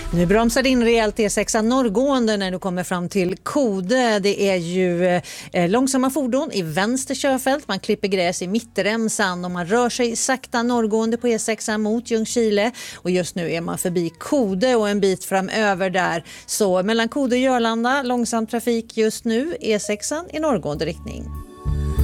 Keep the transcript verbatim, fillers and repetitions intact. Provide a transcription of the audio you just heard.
Nu bromsar in rejält E sex norrgående när du kommer fram till Kode. Det är ju eh, långsamma fordon i vänster körfält. Man klipper gräs i mittremsan och man rör sig sakta norrgående på E sex mot Ljungskile. Och just nu är man förbi Kode och en bit framöver där. Så mellan Kode och Jörlanda, långsam trafik just nu, E sex i norrgående riktning.